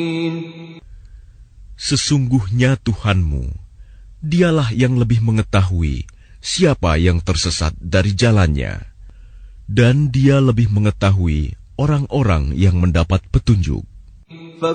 Sesungguhnya Tuhanmu, Dialah yang lebih mengetahui siapa yang tersesat dari jalannya, dan Dia lebih mengetahui orang-orang yang mendapat petunjuk.